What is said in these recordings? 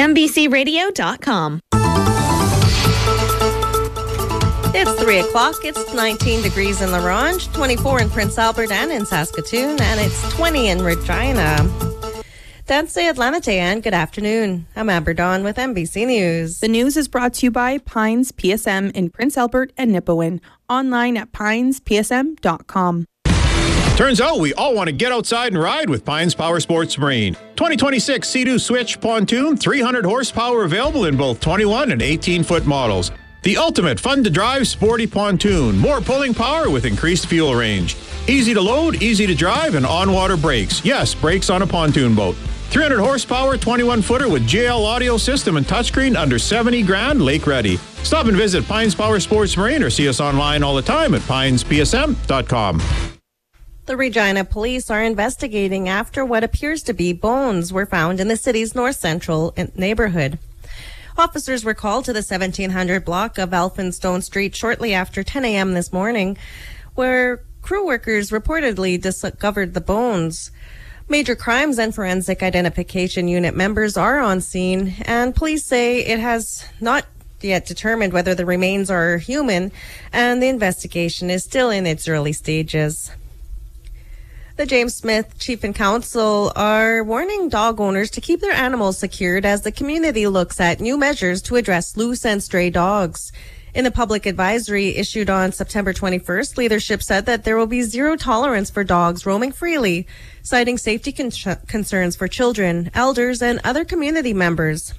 NBCRadio.com. It's 3 o'clock. It's 19 degrees in La Ronge, 24 in Prince Albert and in Saskatoon, and it's 20 in Regina. Danse Atlanite, and good afternoon. I'm Amber Dawn with NBC News. The news is brought to you by Pines PSM in Prince Albert and Nipawin. Online at pinespsm.com. Turns out we all want to get outside and ride with Pines Power Sports Marine. 2026 Sea-Doo Switch Pontoon, 300 horsepower available in both 21 and 18-foot models. The ultimate fun-to-drive sporty pontoon. More pulling power with increased fuel range. Easy to load, easy to drive, and on-water brakes. Yes, brakes on a pontoon boat. 300 horsepower, 21-footer with JL audio system and touchscreen under 70 grand, lake ready. Stop and visit Pines Power Sports Marine or see us online all the time at pinespsm.com. The Regina police are investigating after what appears to be bones were found in the city's north-central neighborhood. Officers were called to the 1700 block of Elphinstone Street shortly after 10 a.m. this morning, where crew workers reportedly discovered the bones. Major Crimes and Forensic Identification Unit members are on scene, and police say it has not yet determined whether the remains are human, and the investigation is still in its early stages. The James Smith Chief and Council are warning dog owners to keep their animals secured as the community looks at new measures to address loose and stray dogs. In a public advisory issued on September 21st, leadership said that there will be zero tolerance for dogs roaming freely, citing safety concerns for children, elders, and other community members.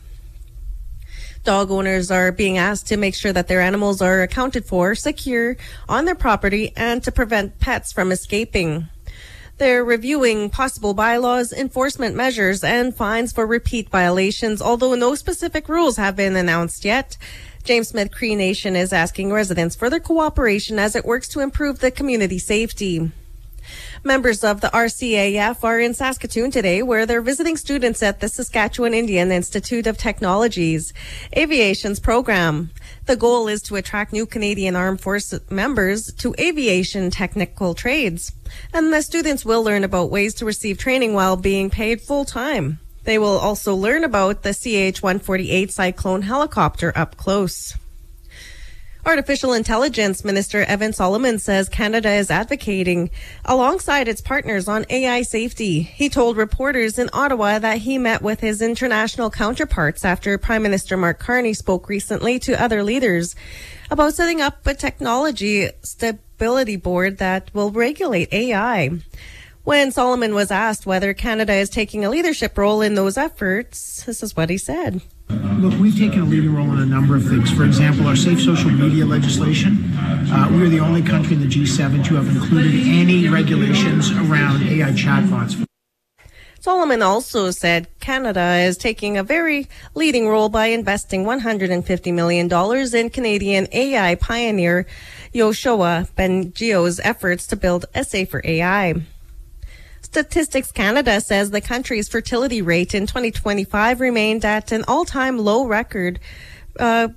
Dog owners are being asked to make sure that their animals are accounted for, secure on their property, and to prevent pets from escaping. They're reviewing possible bylaws, enforcement measures, and fines for repeat violations, although no specific rules have been announced yet. James Smith Cree Nation is asking residents for their cooperation as it works to improve the community safety. Members of the RCAF are in Saskatoon today, where they're visiting students at the Saskatchewan Indian Institute of Technology's Aviation's program. The goal is to attract new Canadian Armed Forces members to aviation technical trades. And the students will learn about ways to receive training while being paid full-time. They will also learn about the CH-148 Cyclone helicopter up close. Artificial Intelligence Minister Evan Solomon says Canada is advocating alongside its partners on AI safety. He told reporters in Ottawa that he met with his international counterparts after Prime Minister Mark Carney spoke recently to other leaders about setting up a technology stability board that will regulate AI. When Solomon was asked whether Canada is taking a leadership role in those efforts, this is what he said. Look, we've taken a leading role in a number of things. For example, our safe social media legislation. We are the only country in the G7 to have included any regulations around AI chatbots. Solomon also said Canada is taking a very leading role by investing $150 million in Canadian AI pioneer Yoshua Bengio's efforts to build a safer AI. Statistics Canada says the country's fertility rate in 2025 remained at an all-time low recorded the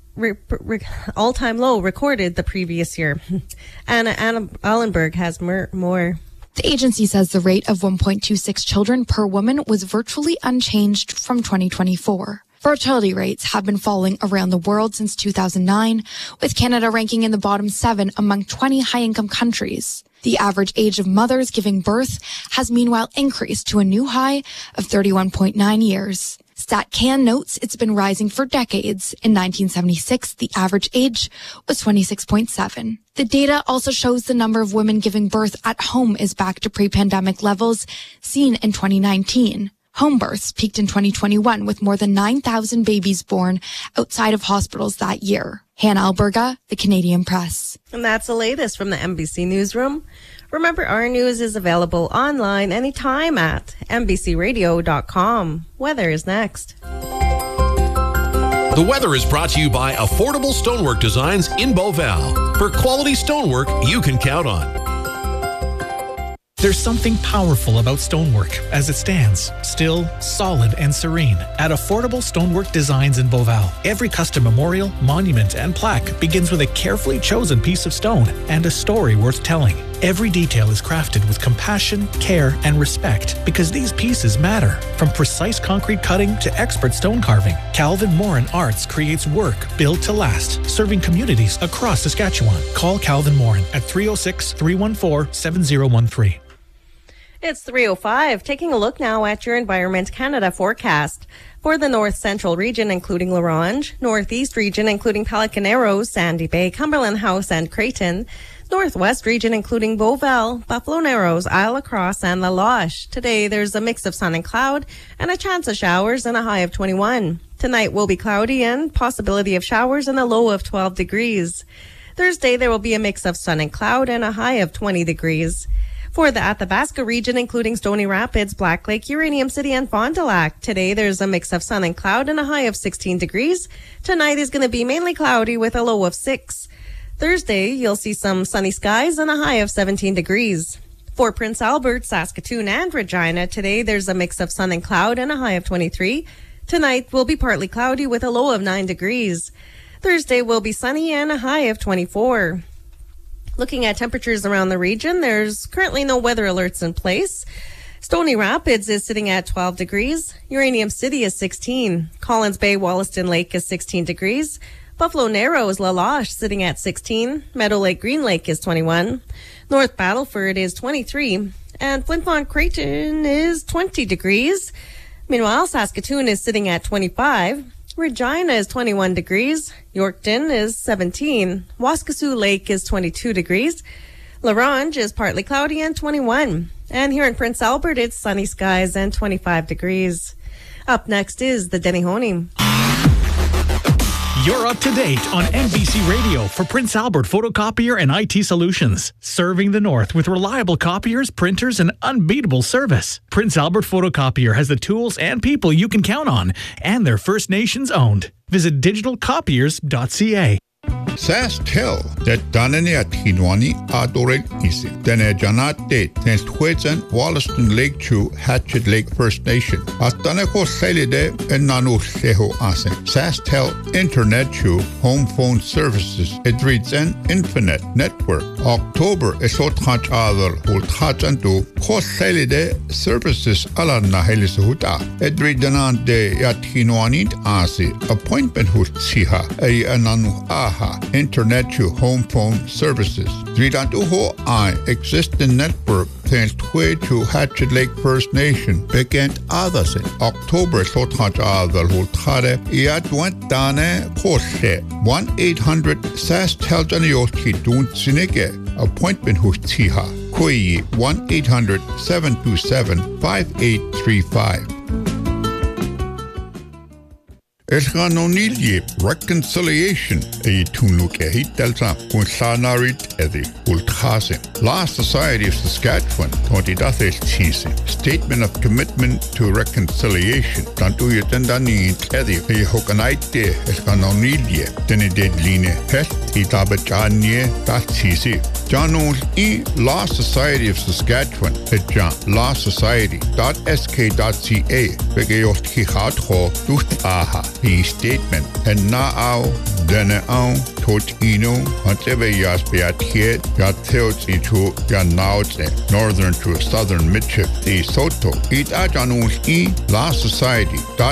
previous year. Anna Allenberg has more. The agency says the rate of 1.26 children per woman was virtually unchanged from 2024. Fertility rates have been falling around the world since 2009, with Canada ranking in the bottom 7 among 20 high-income countries. The average age of mothers giving birth has meanwhile increased to a new high of 31.9 years. StatCan notes it's been rising for decades. In 1976, the average age was 26.7. The data also shows the number of women giving birth at home is back to pre-pandemic levels seen in 2019. Home births peaked in 2021 with more than 9,000 babies born outside of hospitals that year. Hannah Alberga, The Canadian Press. And that's the latest from the NBC Newsroom. Remember, our news is available online anytime at NBCRadio.com. Weather is next. The weather is brought to you by Affordable Stonework Designs in Beauval. For quality stonework you can count on. There's something powerful about stonework as it stands, still, solid, and serene. At Affordable Stonework Designs in Beauval, every custom memorial, monument, and plaque begins with a carefully chosen piece of stone and a story worth telling. Every detail is crafted with compassion, care, and respect because these pieces matter. From precise concrete cutting to expert stone carving, Calvin Morin Arts creates work built to last, serving communities across Saskatchewan. Call Calvin Morin at 306-314-7013. It's 3:05. Taking a look now at your Environment Canada forecast. For the North Central region, including La Ronge, Northeast region, including Pelican Arrows, Sandy Bay, Cumberland House, and Creighton, Northwest region, including Beauval, Buffalo Narrows, Isle Lacrosse, and La Loche. Today, there's a mix of sun and cloud and a chance of showers and a high of 21. Tonight will be cloudy and possibility of showers and a low of 12 degrees. Thursday, there will be a mix of sun and cloud and a high of 20 degrees. For the Athabasca region, including Stony Rapids, Black Lake, Uranium City, and Fond du Lac, today there's a mix of sun and cloud and a high of 16 degrees. Tonight is going to be mainly cloudy with a low of 6. Thursday, you'll see some sunny skies and a high of 17 degrees. For Prince Albert, Saskatoon, and Regina, today there's a mix of sun and cloud and a high of 23. Tonight will be partly cloudy with a low of 9 degrees. Thursday will be sunny and a high of 24. Looking at temperatures around the region, there's currently no weather alerts in place. Stony Rapids is sitting at 12 degrees. Uranium City is 16. Collins Bay, Wollaston Lake is 16 degrees. Buffalo Narrows, La Loche sitting at 16. Meadow Lake, Green Lake is 21. North Battleford is 23. And Flin-Flon Creighton is 20 degrees. Meanwhile, Saskatoon is sitting at 25. Regina is 21 degrees. Yorkton is 17. Waskesiu Lake is 22 degrees. La Ronge is partly cloudy and 21. And here in Prince Albert, it's sunny skies and 25 degrees. Up next is the Denihoni. You're up to date on NBC Radio for Prince Albert Photocopier and IT Solutions. Serving the North with reliable copiers, printers, and unbeatable service. Prince Albert Photocopier has the tools and people you can count on, and they're First Nations owned. Visit digitalcopiers.ca. SaskTel, that Danani at Hinwani Adoren Isi, Dene Janate, Tens Twitsen, Wollaston Lake Chew, Hatchet Lake First Nation, Astaneko Selide, and Nanu Seho Asen. SaskTel Internet Chew, Home Phone Services, Edrids and Infinite Network. October, Esotach Adel, Ultachantu, Kos Selide Services Alana Helisuhuta, Edridanante at Hinwani Asi, Appointment Hutsiha, A Ananu Aha. Internet to home phone services. 3.2 I existing network tends to Hatchet Lake First Nation begin others in October Sotaj Adal Hultare Iadwent Dane Kose 1-800 SAS Teljanioski Dun Sinige appointment Hutiha Kui 1-800-727-5835. Esganonilje reconciliation a tunuk ehitelsa kun sanarit edi ulthasen. La Society of Saskatchewan 2016 Statement of Commitment to Reconciliation. Tantu yetendani edi e hokanaite esganonilje denedline hest itabachanie tatsisi. Janul e La Society of Saskatchewan etja lasociety.sk.ca begeost hihatho duht aha. The statement and now Denao Totino Monteveyas Beatiet Yateots to Yanauts northern to southern midship the Soto It Ajanus E La Society